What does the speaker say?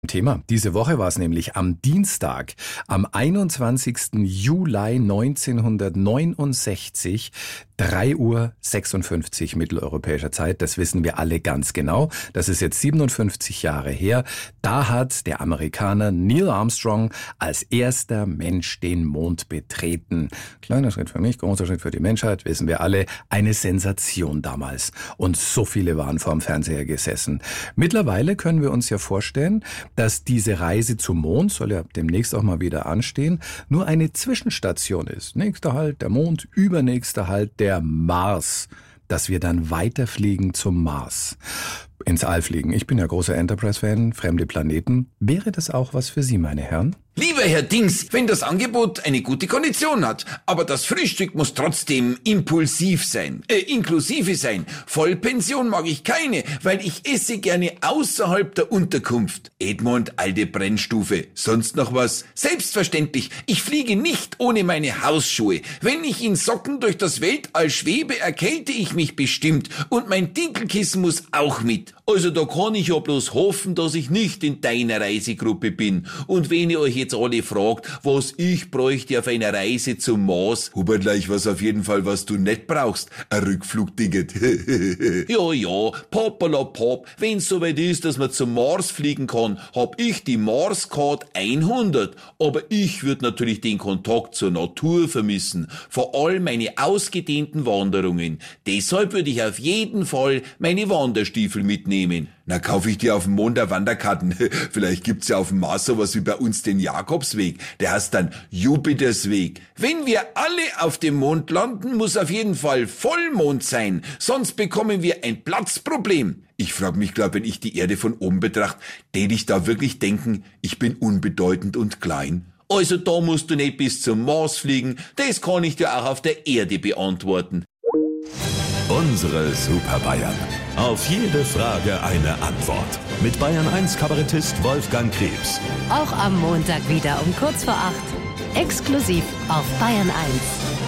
Thema. Diese Woche war es nämlich am Dienstag, am 21. Juli 1969, 3:56 Uhr mitteleuropäischer Zeit. Das wissen wir alle ganz genau. Das ist jetzt 57 Jahre her. Da hat der Amerikaner Neil Armstrong als erster Mensch den Mond betreten. Kleiner Schritt für mich, großer Schritt für die Menschheit, wissen wir alle. Eine Sensation damals. Und so viele waren vorm Fernseher gesessen. Mittlerweile können wir uns ja vorstellen, dass diese Reise zum Mond, soll ja demnächst auch mal wieder anstehen, nur eine Zwischenstation ist. Nächster Halt der Mond, übernächster Halt der Mars. Dass wir dann weiterfliegen zum Mars. Ins All fliegen. Ich bin ja großer Enterprise-Fan, fremde Planeten. Wäre das auch was für Sie, meine Herren? Lieber Herr Dings, wenn das Angebot eine gute Kondition hat, aber das Frühstück muss trotzdem inklusive sein. Vollpension mag ich keine, weil ich esse gerne außerhalb der Unterkunft. Edmund, alte Brennstufe. Sonst noch was? Selbstverständlich, ich fliege nicht ohne meine Hausschuhe. Wenn ich in Socken durch das Weltall schwebe, erkälte ich mich bestimmt und mein Dinkelkissen muss auch mit. Also da kann ich ja bloß hoffen, dass ich nicht in deiner Reisegruppe bin. Und wenn ihr euch jetzt alle fragt, was ich bräuchte auf einer Reise zum Mars, Hubertl, ich weiß auf jeden Fall, was du nicht brauchst. Ein Rückflugticket. Ja, Pop, wenn's soweit ist, dass man zum Mars fliegen kann, hab ich die Mars-Card 100. Aber ich würde natürlich den Kontakt zur Natur vermissen. Vor allem meine ausgedehnten Wanderungen. Deshalb würde ich auf jeden Fall meine Wanderstiefel mitnehmen. Na, kaufe ich dir auf dem Mond eine Wanderkarten. Vielleicht gibt's ja auf dem Mars sowas wie bei uns den Jakobsweg. Der heißt dann Jupitersweg. Wenn wir alle auf dem Mond landen, muss auf jeden Fall Vollmond sein. Sonst bekommen wir ein Platzproblem. Ich frage mich, wenn ich die Erde von oben betrachte, tät ich da wirklich denken, ich bin unbedeutend und klein? Also da musst du nicht bis zum Mars fliegen. Das kann ich dir auch auf der Erde beantworten. Unsere Super Bayern. Auf jede Frage eine Antwort. Mit Bayern 1 Kabarettist Wolfgang Krebs. Auch am Montag wieder um kurz vor 8. Exklusiv auf Bayern 1.